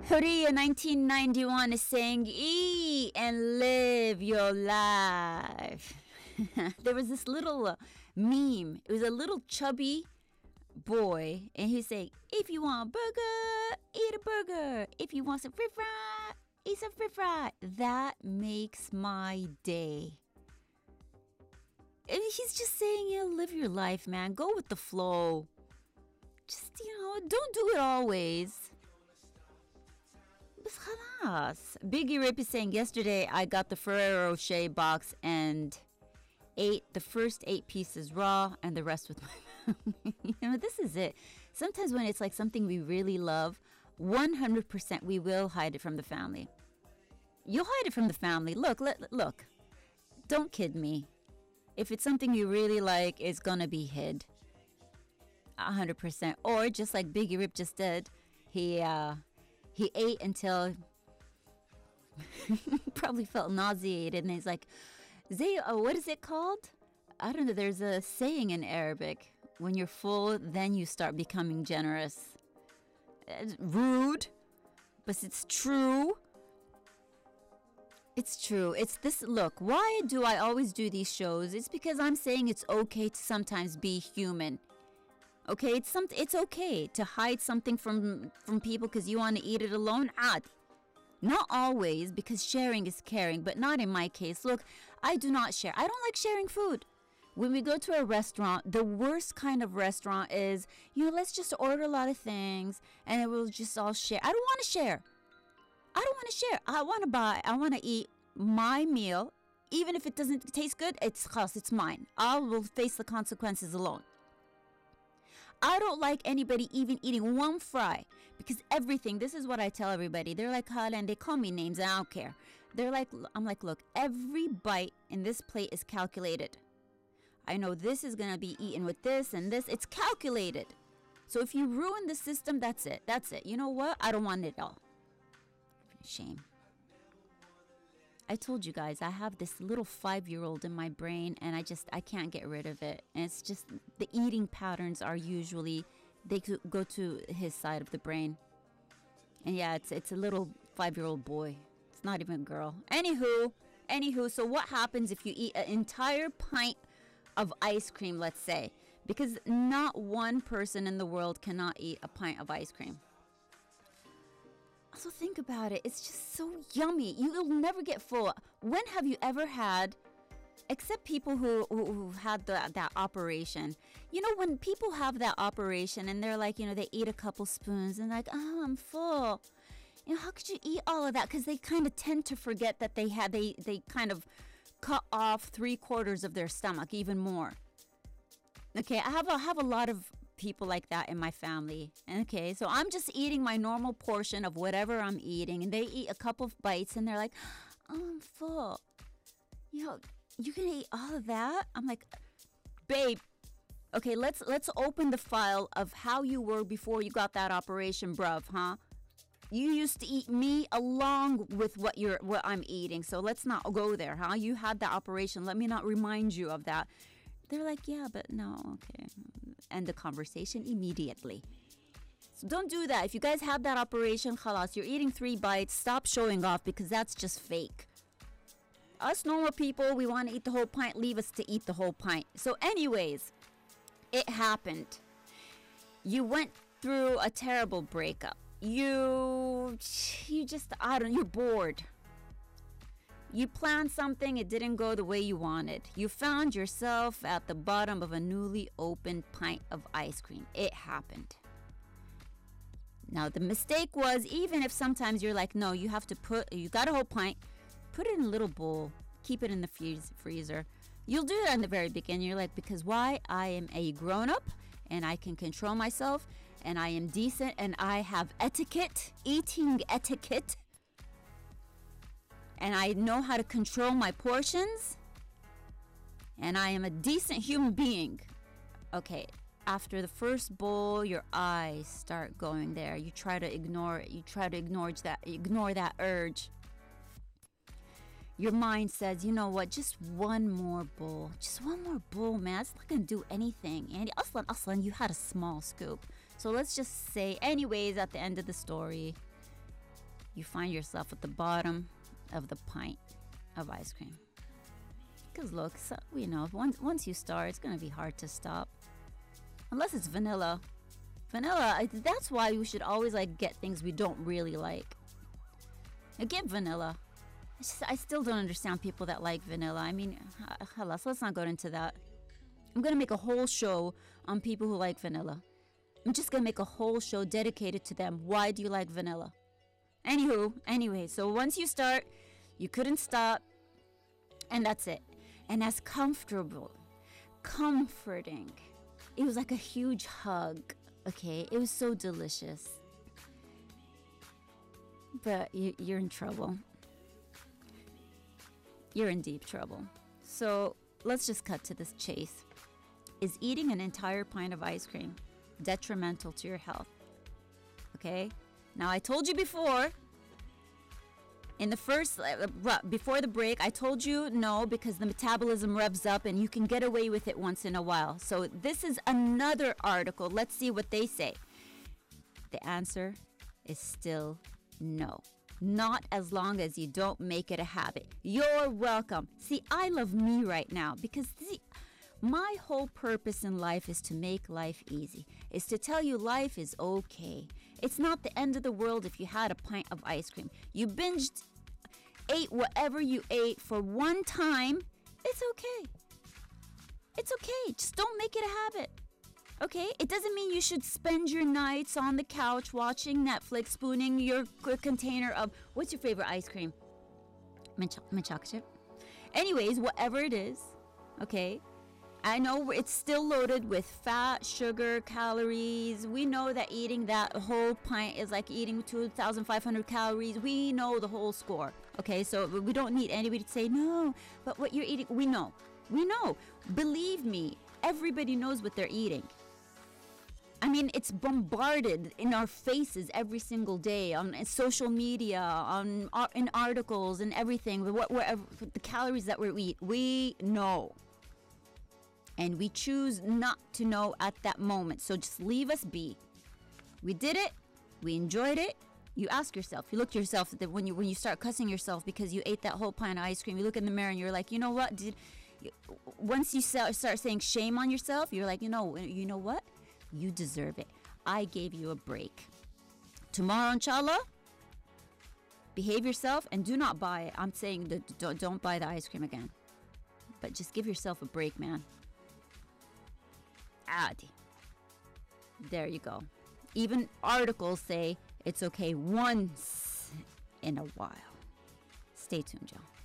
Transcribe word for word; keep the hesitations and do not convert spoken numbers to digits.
Korea nineteen ninety-one is saying, eat and live your life. There was this little uh, meme. It was a little chubby boy, and he's saying, if you want a burger, eat a burger. If you want some french fry, eat some french fry. That makes my day. And he's just saying, yeah, live your life, man. Go with the flow. Just, you know, don't do it always. بس خلاص. Biggie Rip is saying, yesterday I got the Ferrero Rocher box and ate the first eight pieces raw and the rest with my family. You know, this is it. Sometimes when it's like something we really love, one hundred percent we will hide it from the family. You'll hide it from the family. Look, look, look. Don't kid me. If it's something you really like, it's gonna be hid. one hundred percent. Or just like Biggie Rip just did, he uh, he ate until probably felt nauseated, and he's like, Zay, uh, what is it called? I don't know. There's a saying in Arabic. When you're full, then you start becoming generous. It's rude, but it's true. It's true. It's this. Look, why do I always do these shows? It's because I'm saying it's okay to sometimes be human. Okay, it's some. It's okay to hide something from from people because you want to eat it alone. عادي. Not always, because sharing is caring, but not in my case. Look, I do not share. I don't like sharing food. When we go to a restaurant, the worst kind of restaurant is, you know, let's just order a lot of things and it will just all share. I don't want to share. I don't want to share. I want to buy, I want to eat my meal. Even if it doesn't taste good, it's khas, it's mine. I will face the consequences alone. I don't like anybody even eating one fry, because everything, this is what I tell everybody. They're like, Hala, and they call me names, and I don't care. They're like, I'm like, look, every bite in this plate is calculated. I know this is going to be eaten with this and this. It's calculated. So if you ruin the system, that's it. That's it. You know what? I don't want it all. Shame. I told you guys, I have this little five-year-old in my brain, and I just, I can't get rid of it. And it's just, the eating patterns are usually, they go to his side of the brain. And yeah, it's it's a little five-year-old boy. It's not even a girl. Anywho, anywho, so what happens if you eat an entire pint of ice cream, let's say? Because not one person in the world cannot eat a pint of ice cream. Also think about it. It's just so yummy. You'll never get full. When have you ever had, except people who, who, who had the, that operation, you know, when people have that operation and they're like, you know, they eat a couple spoons and like, oh, I'm full. You know, how could you eat all of that? Because they kind of tend to forget that they had, they, they kind of cut off three quarters of their stomach, even more. Okay, I have a, have a lot of people like that in my family. Okay, so I'm just eating my normal portion of whatever I'm eating, and they eat a couple of bites and they're like, oh, I'm full. You know, you're gonna eat all of that? I'm like, babe, okay, let's let's open the file of how you were before you got that operation, bruv, huh? You used to eat me along with what you're what I'm eating, so let's not go there, huh? You had that operation. Let me not remind you of that. They're like, yeah, but no, okay. End the conversation immediately. So don't do that. If you guys have that operation, khalas, you're eating three bites, stop showing off, because that's just fake. Us normal people, we want to eat the whole pint, leave us to eat the whole pint. So anyways, it happened. You went through a terrible breakup. You, you just, I don't, you're bored. You planned something, it didn't go the way you wanted. You found yourself at the bottom of a newly opened pint of ice cream. It happened. Now, the mistake was, even if sometimes you're like, no, you have to put, you got a whole pint, put it in a little bowl, keep it in the freeze, freezer. You'll do that in the very beginning. You're like, because why? I am a grown-up, and I can control myself, and I am decent, and I have etiquette, eating etiquette. And I know how to control my portions. And I am a decent human being. Okay, after the first bowl, your eyes start going there. You try to ignore it. You try to ignore that, ignore that urge. Your mind says, you know what, just one more bowl. Just one more bowl, man. It's not going to do anything. And aslan, aslan, you had a small scoop. So let's just say, anyways, at the end of the story, you find yourself at the bottom of the pint of ice cream. Because look, so, you know, once, once you start, it's going to be hard to stop. Unless it's vanilla. Vanilla, I, that's why we should always like get things we don't really like. Now, get vanilla. It's just, I still don't understand people that like vanilla. I mean, halas, let's not go into that. I'm going to make a whole show on people who like vanilla. I'm just going to make a whole show dedicated to them. Why do you like vanilla? Anywho, anyway, so once you start, you couldn't stop, and that's it. And that's comfortable, comforting. It was like a huge hug, okay? It was so delicious. But you, you're in trouble. You're in deep trouble. So let's just cut to this chase. Is eating an entire pint of ice cream detrimental to your health? Okay? Now, I told you before, in the first, uh, before the break, I told you no because the metabolism revs up and you can get away with it once in a while. So this is another article. Let's see what they say. The answer is still no. Not as long as you don't make it a habit. You're welcome. See, I love me right now because see, my whole purpose in life is to make life easy, is to tell you life is okay. It's not the end of the world if you had a pint of ice cream. You binged, ate whatever you ate for one time. It's okay. It's okay. Just don't make it a habit. Okay? It doesn't mean you should spend your nights on the couch watching Netflix, spooning your c- container of, what's your favorite ice cream? Mint, mint chocolate chip? Anyways, whatever it is, okay? I know it's still loaded with fat, sugar, calories. We know that eating that whole pint is like eating two thousand five hundred calories. We know the whole score. Okay, so we don't need anybody to say, no, but what you're eating, we know. We know. Believe me, everybody knows what they're eating. I mean, it's bombarded in our faces every single day on social media, on in articles and everything. What, whatever, the calories that we eat, we know. And we choose not to know at that moment. So just leave us be. We did it. We enjoyed it. You ask yourself, you look at yourself that when you when you start cussing yourself because you ate that whole pint of ice cream, you look in the mirror and you're like, you know what? Did once you start saying shame on yourself, you're like, you know, you know what? You deserve it. I gave you a break. Tomorrow, inshallah, behave yourself and do not buy it. I'm saying that don't, don't buy the ice cream again. But just give yourself a break, man. Adi. There you go. Even articles say it's okay once in a while. Stay tuned, y'all.